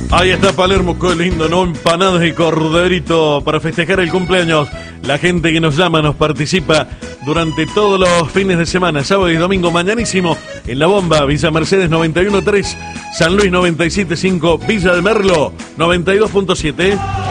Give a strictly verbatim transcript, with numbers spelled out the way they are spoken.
Ahí está Palermo, qué lindo, ¿no? Empanadas y corderito para festejar el cumpleaños. La gente que nos llama, nos participa durante todos los fines de semana, sábado y domingo, mañanísimo, en La Bomba, Villa Mercedes noventa y uno punto tres, San Luis noventa y siete punto cinco, Villa de Merlo noventa y dos punto siete.